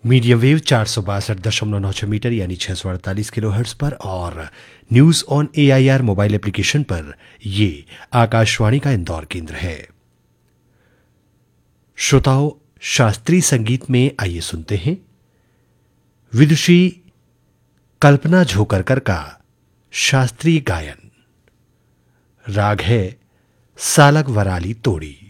Medium wave 462.96 metre यानी 648 kilohertz पर और news on AIR mobile application पर ये आकाशवाणी का इंदौर केंद्र है। श्रोताओं, शास्त्रीय संगीत में आइए सुनते हैं विदुषी कल्पना झोकरकर का शास्त्रीय गायन। राग है सालग वराली तोड़ी।